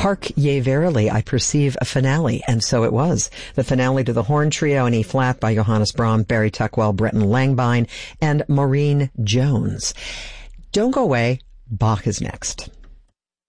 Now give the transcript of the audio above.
Hark ye verily, I perceive a finale, and so it was. The finale to the horn trio in E-flat by Johannes Brahms, Barry Tuckwell, Breton Langbein, and Maureen Jones. Don't go away. Bach is next.